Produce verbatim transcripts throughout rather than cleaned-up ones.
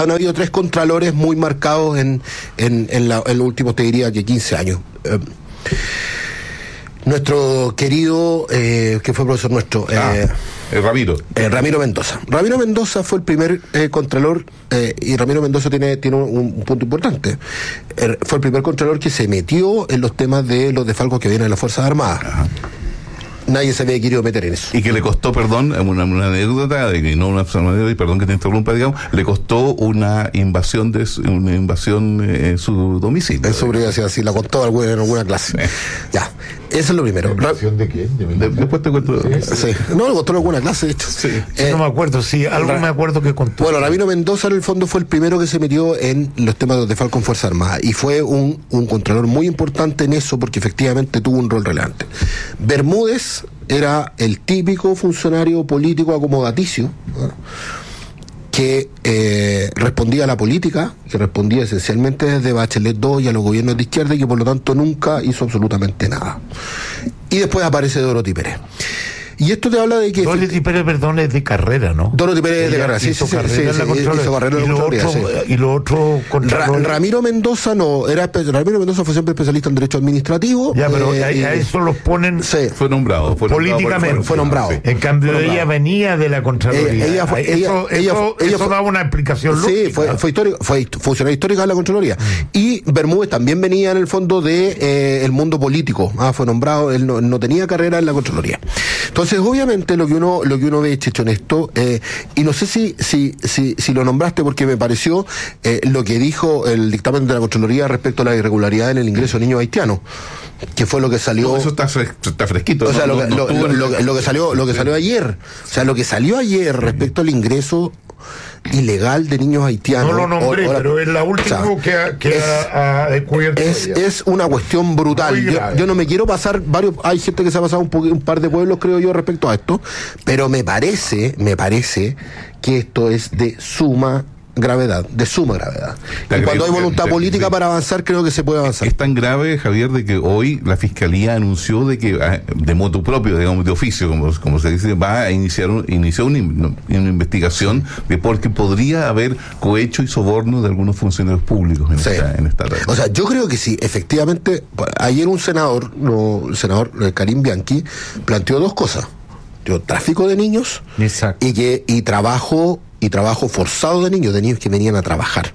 Han habido tres contralores muy marcados en, en, en, la, en los últimos, te diría que quince años. Eh, nuestro querido, eh, que fue profesor nuestro, ah, eh, eh, Ramiro. Eh, Ramiro Mendoza. Ramiro Mendoza fue el primer eh, contralor, eh, y Ramiro Mendoza tiene, tiene un, un punto importante. Eh, fue el primer contralor que se metió en los temas de los desfalcos que vienen de las Fuerzas Armadas. Ajá. Nadie se había querido meter en eso. Y que le costó, perdón, una, una anécdota, de que no una anécdota, y perdón que te interrumpa, digamos, le costó una invasión de su, una invasión en su domicilio. En su privacidad, sí, la contó en alguna clase. Sí. Ya, eso es lo primero. ¿Invasión de quién? ¿De de, después te cuento. Sí, sí. No, lo contó en alguna clase, de hecho. Sí. Eh, no me acuerdo, sí, algo Ra- me acuerdo que contó. Bueno, Ramiro Mendoza en el fondo fue el primero que se metió en los temas de desfalco en Fuerzas Armadas, y fue un, un contralor muy importante en eso, porque efectivamente tuvo un rol relevante. Bermúdez era el típico funcionario político acomodaticio, ¿no?, que eh, respondía a la política, que respondía esencialmente desde Bachelet dos y a los gobiernos de izquierda, y que por lo tanto nunca hizo absolutamente nada. Y después aparece Dorothy Pérez. Y esto te habla de que... Dorothy Pérez, perdón, es de carrera, ¿no? Dorothy Pérez es de carrera, sí, sí, sí, sí, hizo carrera en la Contraloría, sí. Y lo otro... Ra- Ramiro Mendoza no, era Ramiro Mendoza fue siempre especialista en derecho administrativo. Ya, pero eh, a, a eso los ponen... Sí. Fue nombrado. Fue políticamente. Fue, fue nombrado. Sí. En cambio, fue ella venía de la Contraloría. Ella, ella fue, eso ella, eso, ella, eso, ella eso fue, daba una explicación lógica. Sí, fue, fue, histórico, fue funcionaria histórica de la Contraloría. Mm. Y Bermúdez también venía en el fondo de eh, el mundo político. Ah, fue nombrado, él no, no tenía carrera en la Contraloría. Entonces, obviamente, lo que uno, lo que uno ve, Checho, en esto, eh, y no sé si, si, si, si lo nombraste porque me pareció eh, lo que dijo el dictamen de la Contraloría respecto a la irregularidad en el ingreso de niños haitianos, que fue lo que salió. No, eso está, fres- está fresquito. O sea, no, lo, no, lo, no, lo, lo, lo que salió, lo que salió ayer. O sea, lo que salió ayer respecto al ingreso ilegal de niños haitianos. No lo nombré, o, o la, pero es la última, o sea, que ha, que es, ha, ha descubierto. Es, es una cuestión brutal. Yo, yo no me quiero pasar varios. Hay gente que se ha pasado un, po, un par de pueblos, creo yo, respecto a esto. Pero me parece, me parece que esto es de suma gravedad, de suma gravedad. Te y cuando hay voluntad te, política sí. para avanzar, creo que se puede avanzar. Es tan grave, Javier, de que hoy la Fiscalía anunció de que, de motu propio, digamos, de oficio, como, como se dice, va a iniciar un, iniciar una, una investigación de porque podría haber cohecho y soborno de algunos funcionarios públicos en, sí. esta, en esta red. O sea, yo creo que sí, efectivamente, ayer un senador, no, el senador Karim Bianchi, planteó dos cosas. Yo, tráfico de niños. Exacto. y que y trabajo y trabajo forzado de niños, de niños que venían a trabajar.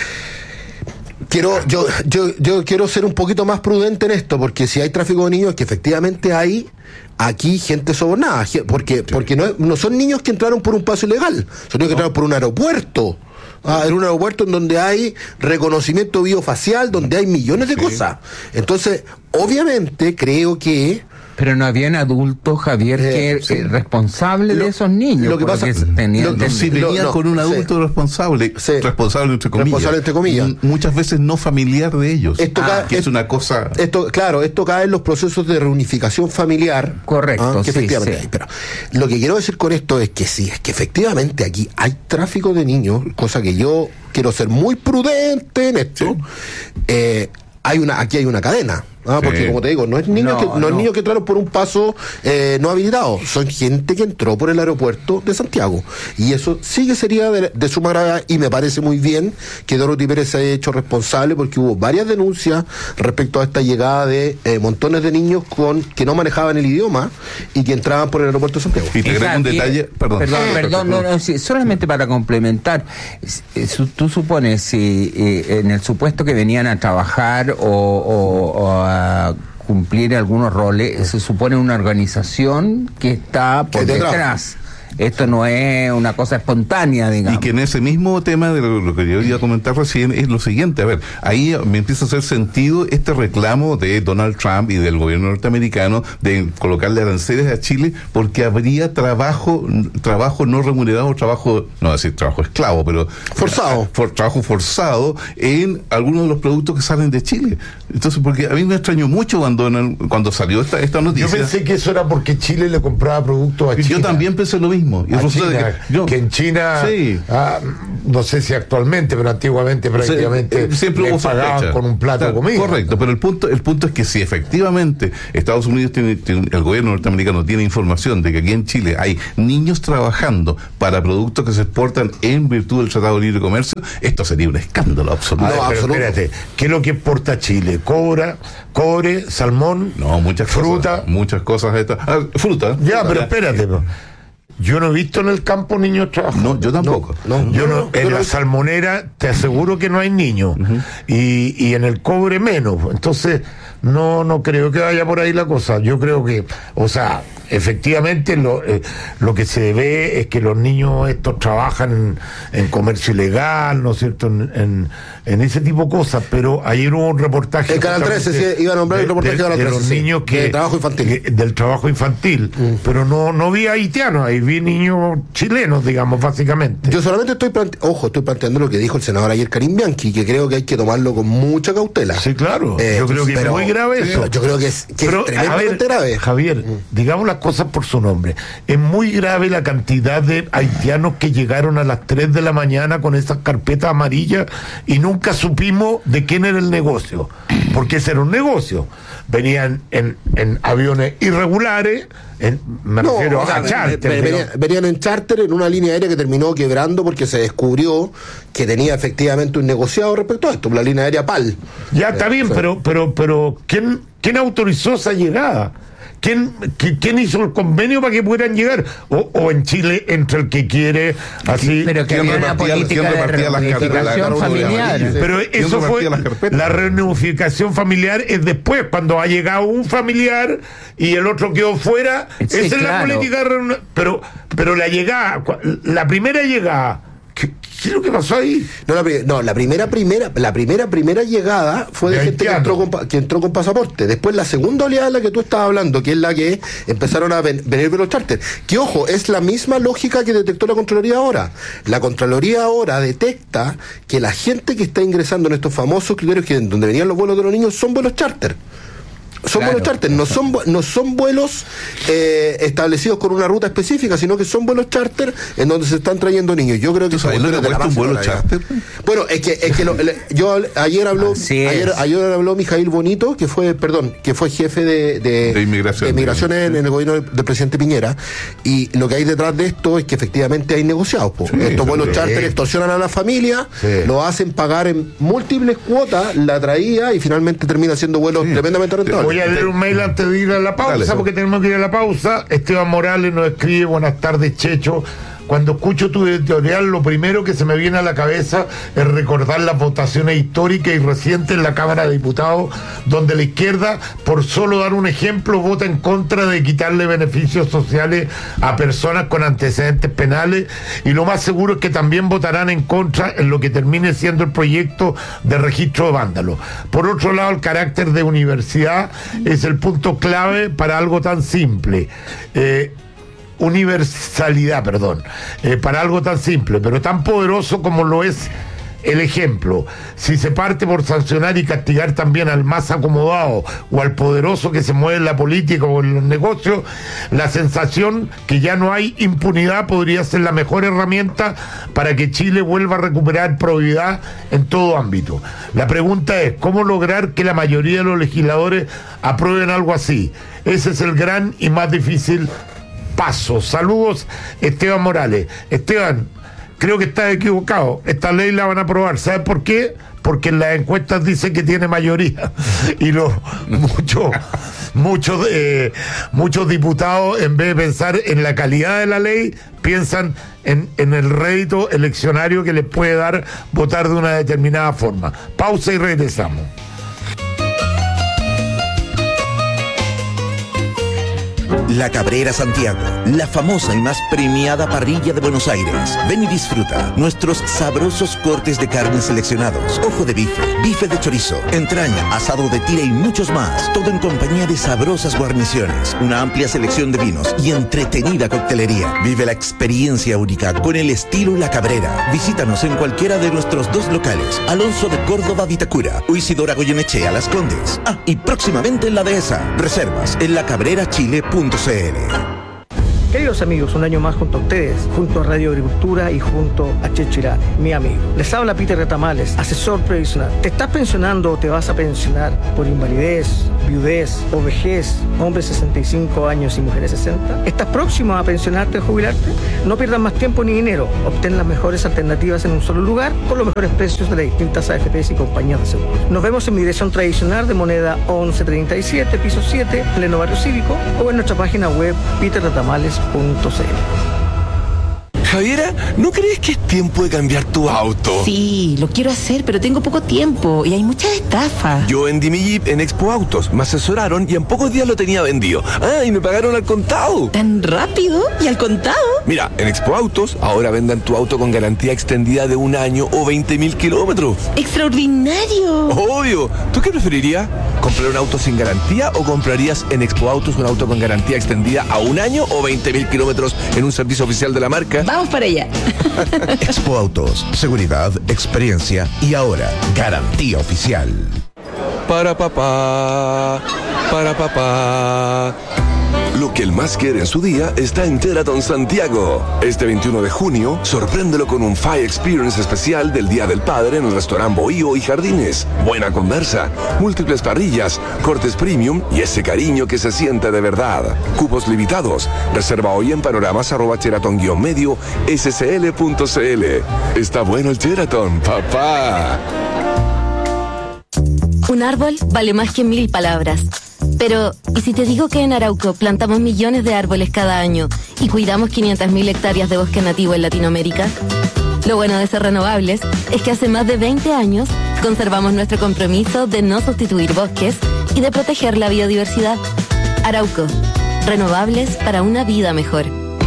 Quiero, yo, yo, yo quiero ser un poquito más prudente en esto, porque si hay tráfico de niños, que efectivamente hay aquí gente sobornada, porque, sí. porque no, no son niños que entraron por un paso ilegal, son niños que entraron por un aeropuerto. Ah, en un aeropuerto en donde hay reconocimiento biofacial, donde hay millones de sí. cosas. Entonces, obviamente, creo que pero no habían adultos, Javier, eh, que sí. responsables lo, de esos niños. Lo que pasa es que tenían lo, si venían no, con un adulto sí. responsable, sí. responsable entre comillas, responsable entre comillas, m- muchas veces no familiar de ellos. Esto ah, cae, que es una cosa. Esto, claro, esto cae en los procesos de reunificación familiar. Correcto. ¿ah? Que sí, efectivamente sí. hay. Pero lo que quiero decir con esto es que sí, es que efectivamente aquí hay tráfico de niños, cosa que yo quiero ser muy prudente en esto. Sí. Eh, hay una, aquí hay una cadena. Ah, porque sí. como te digo, no es niños no, que no, no. Es niños que entraron por un paso eh, no habilitado, son gente que entró por el aeropuerto de Santiago, y eso sí que sería de, de suma gravedad, y me parece muy bien que Dorothy Pérez se haya hecho responsable, porque hubo varias denuncias respecto a esta llegada de eh, montones de niños con que no manejaban el idioma y que entraban por el aeropuerto de Santiago. Y te agrego un detalle, perdón, perdón, ah, perdón no, no, sí, solamente para complementar, tú supones si eh, en el supuesto que venían a trabajar o, o, o a cumplir algunos roles, se supone una organización que está por detrás. Esto no es una cosa espontánea, digamos. Y que en ese mismo tema de lo, lo que yo iba a comentar recién es lo siguiente, a ver, ahí me empieza a hacer sentido este reclamo de Donald Trump y del gobierno norteamericano de colocarle aranceles a Chile porque habría trabajo trabajo no remunerado, trabajo, no decir trabajo esclavo, pero forzado, for, trabajo forzado en algunos de los productos que salen de Chile. Entonces, porque a mí me extrañó mucho cuando cuando salió esta esta noticia. Yo pensé que eso era porque Chile le compraba productos a Chile. Yo también pensé lo mismo. mismo. Y A resulta China, que, yo- que en China, Sí. ah, no sé si actualmente, pero antiguamente prácticamente Sí, siempre les hubo pagaban sospecha. con un plato de Claro, comida. Correcto, pero el punto, el punto es que si efectivamente Estados Unidos tiene, tiene- el gobierno norteamericano tiene información de que aquí en Chile hay niños trabajando para productos que se exportan en virtud del Tratado de Libre Comercio, esto sería un escándalo absoluto. A ver, No, pero absoluto. espérate, ¿qué es lo que exporta Chile? Cobra, cobre, salmón, No, muchas fruta. cosas. Muchas cosas estas. Ah, fruta. Ya, Fruta, pero espérate, po. Yo no he visto en el campo niños trabajando. No, yo tampoco. No, Yo no, no, no, en yo la no- salmonera te aseguro que no hay niños. y, y en el cobre menos. Entonces, no, no creo que vaya por ahí la cosa. Yo creo que, o sea, efectivamente lo, eh, lo que se ve es que los niños estos trabajan en, en comercio ilegal, ¿no es cierto? En, en, en ese tipo de cosas. Pero ayer hubo un reportaje. El Canal trece, justamente sí, iba a nombrar el reportaje de Canal de trece, los sí, niños que. de trabajo infantil. que- del trabajo infantil. Pero no, no vi haitianos, ahí vi niños chilenos, digamos, básicamente. Yo solamente estoy plante- ojo, estoy planteando lo que dijo el senador ayer Karim Bianchi, que creo que hay que tomarlo con mucha cautela. Sí, claro. Eh, yo creo que pero- es muy grave eso. Yo creo que es, que Pero, es tremendamente a ver, grave. Javier, digamos las cosas por su nombre. Es muy grave la cantidad de haitianos que llegaron a las tres de la mañana con esas carpetas amarillas y nunca supimos de quién era el negocio. Porque ese era un negocio. Venían en, en aviones irregulares, en- me No, refiero o sea, a charter. ve- venía- digamos. venían en charter en una línea aérea que terminó quebrando porque se descubrió que tenía efectivamente un negociado respecto a esto, la línea aérea PAL. Ya está bien, sí. pero, pero, pero, ¿quién, quién autorizó esa llegada? ¿Quién, qui- ¿Quién hizo el convenio para que pudieran llegar? O, o en Chile, entre el que quiere, así. Pero que ¿Quién había una repartía- política quién de repartía las carpetas? reunificación La- la- familiar. la- Pero ¿Quién eso fue. repartía las carpetas? La reunificación familiar es después, cuando ha llegado un familiar y el otro quedó fuera. Sí, Esa es la claro. política. de reuni- Pero, pero la llegada, cua- la primera llegada, ¿qué, qué es lo que pasó ahí? No, la, pri- no, la primera, primera, la primera, primera llegada fue de, De gente que haitianos. entró, con, pa- que entró con pasaporte. Después la segunda oleada de la que tú estabas hablando, que es la que empezaron a ven- venir de los charters. Que ojo, es la misma lógica que detectó la Contraloría ahora. La Contraloría ahora detecta que la gente que está ingresando en estos famosos criterios que donde venían los vuelos de los niños son vuelos charter. Son Claro. vuelos charter, no son, vu- no son vuelos eh, establecidos con una ruta específica, sino que son vuelos charter en donde se están trayendo niños. Yo creo que ¿Tú sabes lo que es de la cuesta un máxima vuelo gravedad. charter? Bueno, es que, es que lo- le- yo hablé- ayer habló Así es. ayer, ayer habló Mijail Bonito, que fue, perdón, que fue jefe de, de, De inmigración. de inmigración en, en el gobierno del, del presidente Piñera, y lo que hay detrás de esto es que efectivamente hay negociados. po. Sí, Estos vuelos sí. charter extorsionan a la familia, Sí. lo hacen pagar en múltiples cuotas la traída y finalmente termina siendo vuelos Sí. tremendamente rentables. Voy a leer un mail antes de ir a la pausa, Dale. porque tenemos que ir a la pausa. Esteban Morales nos escribe: buenas tardes, Checho. Cuando escucho tu editorial, lo primero que se me viene a la cabeza es recordar las votaciones históricas y recientes en la Cámara de Diputados, donde la izquierda, por solo dar un ejemplo, vota en contra de quitarle beneficios sociales a personas con antecedentes penales, y lo más seguro es que también votarán en contra en lo que termine siendo el proyecto de registro de vándalos. Por otro lado, el carácter de universidad es el punto clave para algo tan simple. Eh, universalidad, perdón, eh, para algo tan simple, pero tan poderoso como lo es el ejemplo. Si se parte por sancionar y castigar también al más acomodado o al poderoso que se mueve en la política o en los negocios, la sensación que ya no hay impunidad podría ser la mejor herramienta para que Chile vuelva a recuperar probidad en todo ámbito. La pregunta es, ¿cómo lograr que la mayoría de los legisladores aprueben algo así? Ese es el gran y más difícil paso. Saludos, Esteban Morales. Esteban, creo que estás equivocado. Esta ley la van a aprobar. ¿Sabes por qué? Porque en las encuestas dice que tiene mayoría. Y los muchos, muchos, eh, muchos diputados, en vez de pensar en la calidad de la ley, piensan en, en el rédito eleccionario que les puede dar votar de una determinada forma. Pausa y regresamos. La Cabrera Santiago, la famosa y más premiada parrilla de Buenos Aires. Ven y disfruta nuestros sabrosos cortes de carne seleccionados, ojo de bife, bife de chorizo, entraña, asado de tira y muchos más. Todo en compañía de sabrosas guarniciones, una amplia selección de vinos y entretenida coctelería. Vive la experiencia única con el estilo La Cabrera. Visítanos en cualquiera de nuestros dos locales, Alonso de Córdoba, Vitacura, o Isidora Goyenechea, Las Condes. Ah, y próximamente en la Dehesa. Reservas en la cabrera chile punto c l. Queridos amigos, un año más junto a ustedes, junto a Radio Agricultura y junto a Checho Irane, mi amigo. Les habla Peter Retamales, asesor previsional. ¿Te estás pensionando o te vas a pensionar por invalidez, viudez o vejez, hombres sesenta y cinco años y mujeres sesenta? ¿Estás próximo a pensionarte o jubilarte? No pierdas más tiempo ni dinero. Obtén las mejores alternativas en un solo lugar con los mejores precios de las distintas A F Pes y compañías de seguro. Nos vemos en mi dirección tradicional de Moneda once treinta y siete, piso siete, pleno barrio cívico, o en nuestra página web peter retamales punto c l. Javiera, ¿no crees que es tiempo de cambiar tu auto? Sí, lo quiero hacer, pero tengo poco tiempo y hay muchas estafas. Yo vendí mi Jeep en Expo Autos, me asesoraron y en pocos días lo tenía vendido. Ah, y me pagaron al contado. ¿Tan rápido? ¿Y al contado? Mira, en Expo Autos ahora vendan tu auto con garantía extendida de un año o veinte mil kilómetros. ¡Extraordinario! Obvio. ¿Tú qué preferirías? ¿Comprar un auto sin garantía o comprarías en Expo Autos un auto con garantía extendida a un año o veinte mil kilómetros en un servicio oficial de la marca? Vamos para allá. Expo Autos, seguridad, experiencia y ahora garantía oficial. Para papá, para papá. Lo que el más quiere en su día está en Sheraton Santiago. Este veintiuno de junio, sorpréndelo con un Fire Experience especial del Día del Padre en el restaurante Bohío y Jardines. Buena conversa, múltiples parrillas, cortes premium y ese cariño que se siente de verdad. Cupos limitados. Reserva hoy en panoramas arroba sheraton-medio scl punto cl. Está bueno el Sheraton, papá. Un árbol vale más que mil palabras. Pero, ¿y si te digo que en Arauco plantamos millones de árboles cada año y cuidamos quinientas mil hectáreas de bosque nativo en Latinoamérica? Lo bueno de ser renovables es que hace más de veinte años conservamos nuestro compromiso de no sustituir bosques y de proteger la biodiversidad. Arauco, renovables para una vida mejor.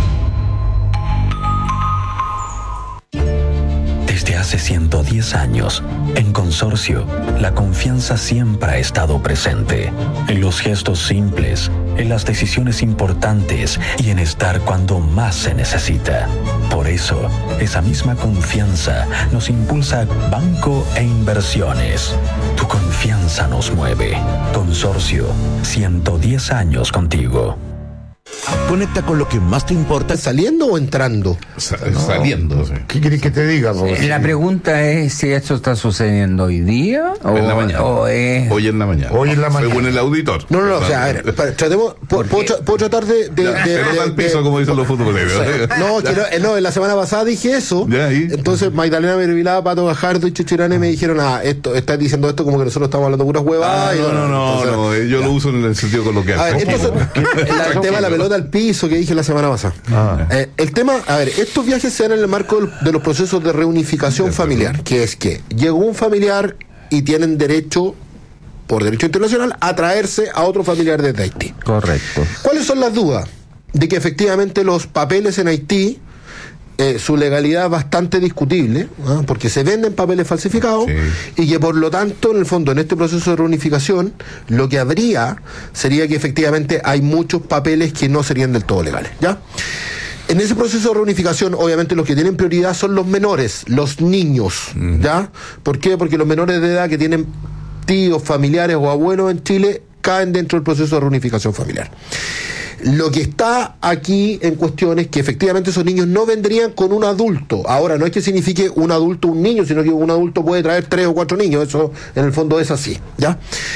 Desde hace ciento diez años, en Consorcio, la confianza siempre ha estado presente, en los gestos simples, en las decisiones importantes y en estar cuando más se necesita. Por eso, esa misma confianza nos impulsa Banco e Inversiones. Tu confianza nos mueve. Consorcio, ciento diez años contigo. Conecta con lo que más te importa. ¿Saliendo o entrando? Sa- saliendo. Sí. ¿Qué querés que te diga, vos? La pregunta es si esto está sucediendo hoy día o En la mañana. o es... Hoy en la mañana. Hoy en la mañana. Según el auditor. No, no, no, o sea, a ver, pa- tratemos, po- puedo, tra- puedo tratar de... de, de- Pero de- al de- piso, como dicen los futboleros. No, que no, eh, no, en la semana pasada dije eso. Ya, ahí. Entonces Magdalena Mervilá, Pato Gajardo y Checho Irane me dijeron, ah, esto, estás diciendo esto como que nosotros estamos hablando puras Ah, huevadas. y no, no, no, entonces- no, eh, yo ya. lo uso en el sentido coloquial. A ver, entonces, el tema de la pelota al piso que dije la semana pasada. Ah. Eh, el tema, a ver, estos viajes se dan en el marco del- de los procesos de reunificación familiar, que es que llegó un familiar y tienen derecho, por derecho internacional, a traerse a otro familiar desde Haití. Correcto. ¿Cuáles son las dudas? De que efectivamente los papeles en Haití, eh, su legalidad es bastante discutible, ¿ah? Porque se venden papeles falsificados, Sí. y que por lo tanto, en el fondo, en este proceso de reunificación, lo que habría sería que efectivamente hay muchos papeles que no serían del todo legales, ¿ya? En ese proceso de reunificación, obviamente los que tienen prioridad son los menores, los niños, ¿ya? ¿Por qué? Porque los menores de edad que tienen tíos, familiares o abuelos en Chile caen dentro del proceso de reunificación familiar. Lo que está aquí en cuestión es que efectivamente esos niños no vendrían con un adulto. Ahora, no es que signifique un adulto un niño, sino que un adulto puede traer tres o cuatro niños. Eso en el fondo es así, ¿ya?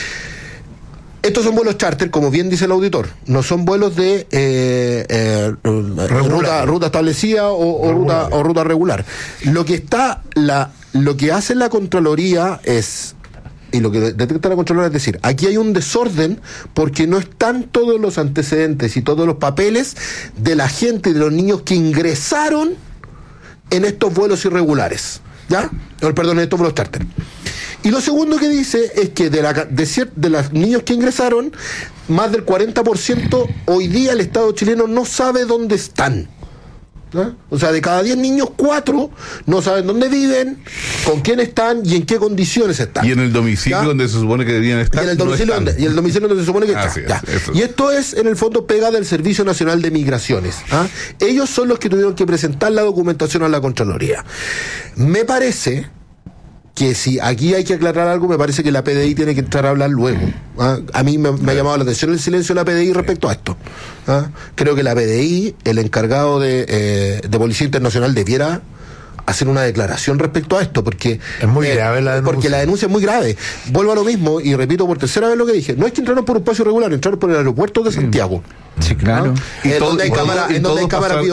Estos son vuelos charter, como bien dice el auditor. No son vuelos de eh, eh, ruta, ruta establecida o, o ruta, o ruta regular. Lo que está, la, lo que hace la Contraloría es, y lo que detecta la Contraloría es decir, aquí hay un desorden porque no están todos los antecedentes y todos los papeles de la gente y de los niños que ingresaron en estos vuelos irregulares, ¿ya? O, perdón, en estos vuelos charter. Y lo segundo que dice es que de, la, de, cier- de los niños que ingresaron, más del cuarenta por ciento hoy día el Estado chileno no sabe dónde están. ¿Ah? O sea, de cada diez niños, cuatro no saben dónde viven, con quién están y en qué condiciones están. Y en el domicilio ¿Ya? donde se supone que deberían estar. Y en el no domicilio, están. donde, y el domicilio donde se supone que está. Así es, Ya. eso. Y esto es, en el fondo, pega del Servicio Nacional de Migraciones. ¿Ah? Ellos son los que tuvieron que presentar la documentación a la Contraloría. Me parece que si aquí hay que aclarar algo, me parece que la P D I tiene que entrar a hablar luego. ¿ah? A mí me, me ha llamado la atención el silencio de la P D I respecto a esto. ¿ah? Creo que la P D I, el encargado de, eh, de Policía Internacional, debiera hacer una declaración respecto a esto, porque es muy eh, grave la denuncia. Porque la denuncia es muy grave. Vuelvo a lo mismo y repito por tercera vez lo que dije. No hay que entrar por un espacio regular, entrar por el aeropuerto de Santiago. Sí, claro. ¿no? Y en todo- donde hay y todo- cámara, y en donde hay todo cámaras pasar-